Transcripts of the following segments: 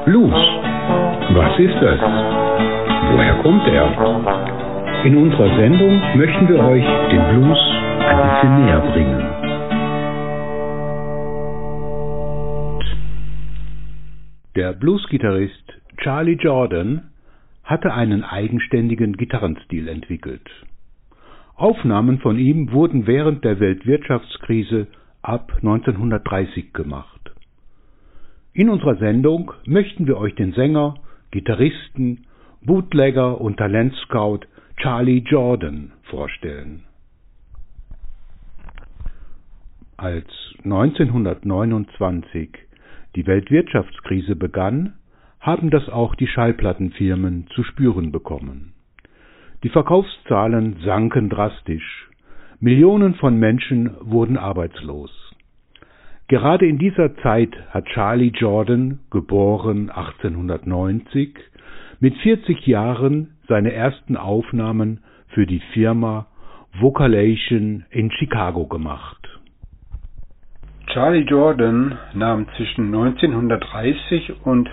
Blues. Was ist das? Woher kommt er? In unserer Sendung möchten wir euch den Blues ein bisschen näher bringen. Der Bluesgitarrist Charlie Jordan hatte einen eigenständigen Gitarrenstil entwickelt. Aufnahmen von ihm wurden während der Weltwirtschaftskrise ab 1930 gemacht. In unserer Sendung möchten wir euch den Sänger, Gitarristen, Bootlegger und Talentscout Charlie Jordan vorstellen. Als 1929 die Weltwirtschaftskrise begann, haben das auch die Schallplattenfirmen zu spüren bekommen. Die Verkaufszahlen sanken drastisch. Millionen von Menschen wurden arbeitslos. Gerade in dieser Zeit hat Charlie Jordan, geboren 1890, mit 40 Jahren seine ersten Aufnahmen für die Firma Vocalation in Chicago gemacht. Charlie Jordan nahm zwischen 1930 und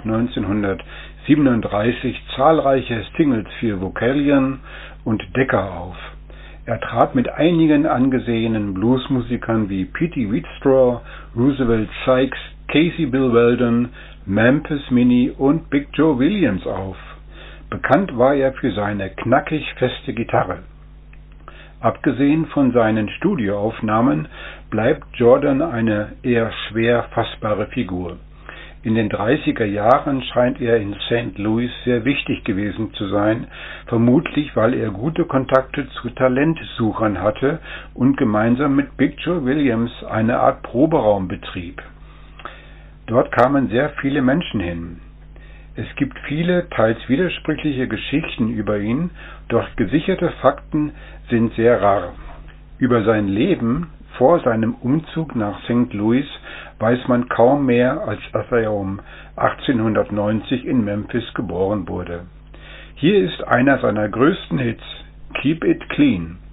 1937 zahlreiche Singles für Vocalion und Decca auf. Er trat mit einigen angesehenen Bluesmusikern wie Petey Wheatstraw, Roosevelt Sykes, Casey Bill Weldon, Memphis Minnie und Big Joe Williams auf. Bekannt war er für seine knackig feste Gitarre. Abgesehen von seinen Studioaufnahmen bleibt Jordan eine eher schwer fassbare Figur. In den 30er Jahren scheint er in St. Louis sehr wichtig gewesen zu sein, vermutlich weil er gute Kontakte zu Talentsuchern hatte und gemeinsam mit Big Joe Williams eine Art Proberaum betrieb. Dort kamen sehr viele Menschen hin. Es gibt viele, teils widersprüchliche Geschichten über ihn, doch gesicherte Fakten sind sehr rar. Über sein Leben vor seinem Umzug nach St. Louis weiß man kaum mehr, als dass er um 1890 in Memphis geboren wurde. Hier ist einer seiner größten Hits, Keep It Clean.